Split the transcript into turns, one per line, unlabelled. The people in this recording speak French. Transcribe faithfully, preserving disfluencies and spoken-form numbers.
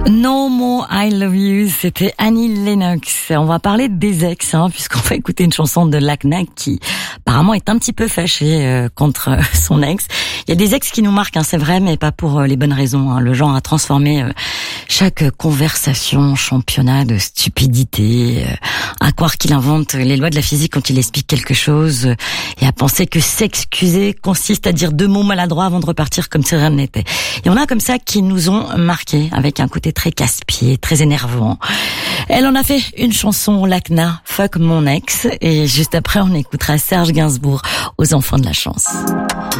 No More I Love You, c'était Annie Lennox. On va parler des ex, hein, puisqu'on va écouter une chanson de Lacna qui apparemment est un petit peu fâchée euh, contre euh, son ex. Il y a des ex qui nous marquent, hein, c'est vrai, mais pas pour euh, les bonnes raisons. Hein. Le genre a transformé euh, chaque conversation en championnat de stupidité, euh, à croire qu'il invente les lois de la physique quand il explique quelque chose, euh, et à penser que s'excuser consiste à dire deux mots maladroits avant de repartir comme si rien n'était. Et on a comme ça qui nous ont marqués, avec un côté très casse-pied, très énervant. Elle en a fait une chanson, Lacna, Fuck mon ex, et juste après on écoutera Serge Gainsbourg, Aux enfants de la chance.